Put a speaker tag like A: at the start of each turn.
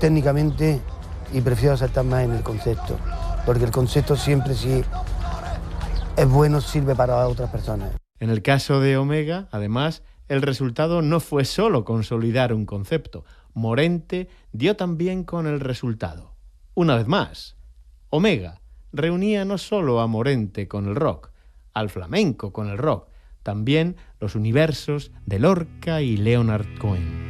A: técnicamente y prefiero acertar más en el concepto, porque el concepto siempre, si es bueno, sirve para otras personas.
B: En el caso de Omega, además, el resultado no fue solo consolidar un concepto. Morente dio también con el resultado. Una vez más, Omega reunía no solo a Morente con el rock, al flamenco con el rock, también los universos de Lorca y Leonard Cohen.